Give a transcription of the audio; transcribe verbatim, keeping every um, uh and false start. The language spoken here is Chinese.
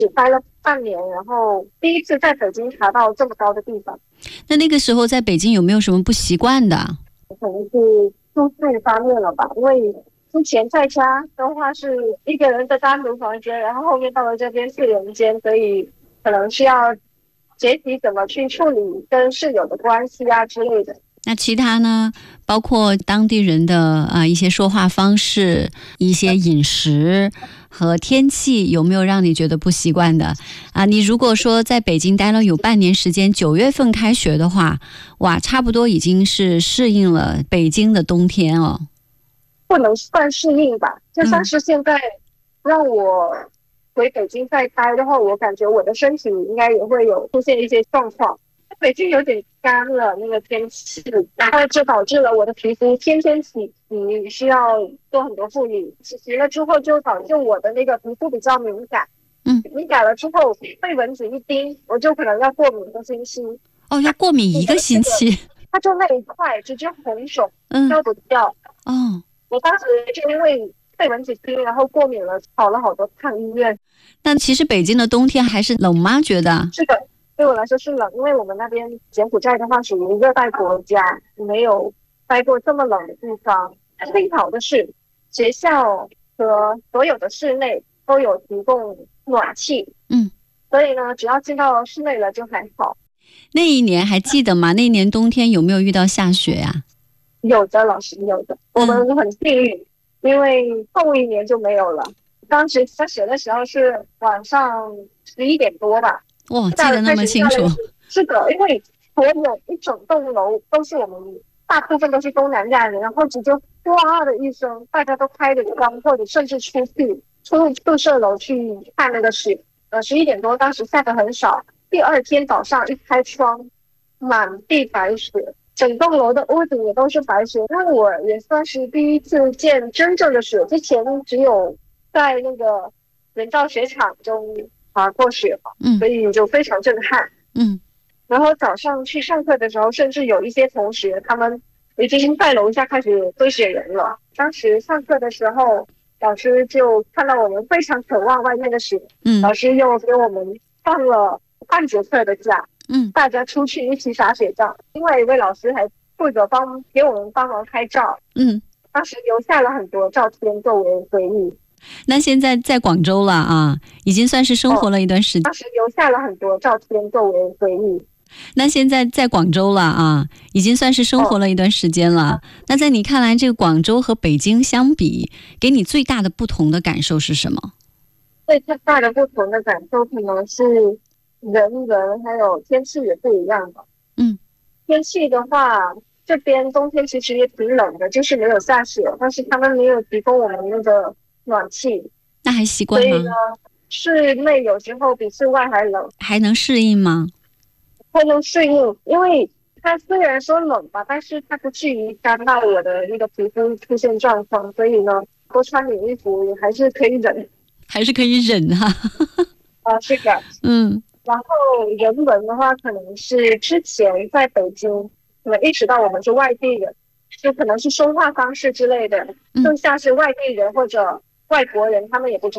只待了半年，然后第一次在北京爬到这么高的地方。 那那个时候在北京有没有什么不习惯的？ 可能是住宿方面了吧，因为之前在家的话是一个人的单独房间，然后后面到了这边四人间，所以可能需要学习怎么去处理跟室友的关系啊之类的。 那其他呢？包括当地人的啊、呃、一些说话方式、一些饮食和天气，有没有让你觉得不习惯的啊？你如果说在北京待了有半年时间，九月份开学的话，哇，差不多已经是适应了北京的冬天哦。 不能算适应吧，就算是现在让我回北京再待的话，我感觉我的身体应该也会有出现一些状况。北京有点干了那个天气，然后就导致了我的皮肤天天洗洗，需要做很多护理。洗洗了之后就导致我的那个皮肤比较敏感， 嗯， 敏感了之后被蚊子一叮，我就可能要过敏一个星期。 哦，要过敏一个星期， 它就那一块直接红肿， 嗯， 消不掉。 哦， 我当时就因为被蚊子叮，然后过敏了，跑了好多趟医院。 但其实北京的冬天还是冷吗？觉得？ 是的。对我来说是冷，因为我们那边柬埔寨的话属于热带国家，没有待过这么冷的地方。幸好的是，学校和所有的室内都有提供暖气， 嗯， 所以呢，只要进到室内了就还好。 那一年还记得吗？那一年冬天有没有遇到下雪呀、啊？ 有的，老师有的，我们很幸运，嗯、因为后一年就没有了。当时下雪的时候是晚上十一点多吧。 哇、哦，记得那么清楚。 是的，因为所有一整栋楼都是我们，大部分都是东南亚人，然后直接哗的一声，大家都开着窗，或者甚至出去出宿舍楼去看那个雪。呃，十一点多，当时下的很少。第二天早上一开窗，满地白雪，整栋楼的屋顶也都是白雪。那我也算是第一次见真正的雪，之前只有在那个人造雪场中滑过雪嘛， 嗯， 所以就非常震撼。 嗯， 然后早上去上课的时候，甚至有一些同学他们已经在楼下开始堆雪人了。当时上课的时候，老师就看到我们非常渴望外面的雪， 嗯， 老师又给我们放了半节课的假， 嗯， 大家出去一起撒雪仗。另外一位老师还负责帮给我们帮忙拍照， 嗯， 当时留下了很多照片作为回忆。 那现在在广州了啊，已经算是生活了一段时间。 当时留下了很多照片作为回忆。 那现在在广州了啊，已经算是生活了一段时间了。哦、那在你看来，这个广州和北京相比，给你最大的不同的感受是什么？ 最大的不同的感受可能是人文还有天气也不一样吧。 嗯， 天气的话，这边冬天其实也挺冷的，就是没有下雪，但是他们没有提供我们那个暖气， 那还习惯吗？ 所以呢，室内有时候比室外还冷。 还能适应吗？ 还能适应，因为它虽然说冷吧，但是它不至于干到我的那个皮肤出现状况，所以呢，多穿点衣服还是可以忍， 还是可以忍哈、 啊。啊，是的， 嗯。 然后人文的话，可能是之前在北京，可能意识到我们是外地人，就可能是说话方式之类的，更像是外地人或者外国人，他们也不知